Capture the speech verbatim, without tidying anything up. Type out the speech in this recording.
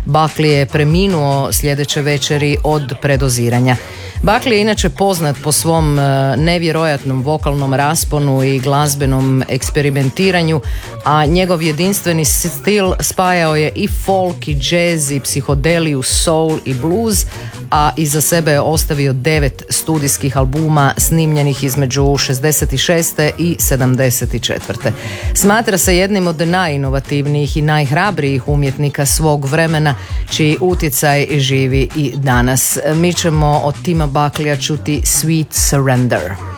Buckley je preminuo sljedeće večeri od predoziranja. Buckley je inače poznat po svom nevjerojatnom vokalnom rasponu i glazbenom eksperimentiranju, a njegov jedinstveni stil spajao je i folk i jazz i psihodeliju, soul i blues, a iza sebe je ostavio devet studijskih albuma snimljenih između šezdeset šeste i sedamdeset četvrte. Smatra se jednim od najinovativnijih i najhrabrijih umjetnika svog vremena, čiji utjecaj živi i danas. Mi ćemo od Tima Buckleya čuti Sweet Surrender.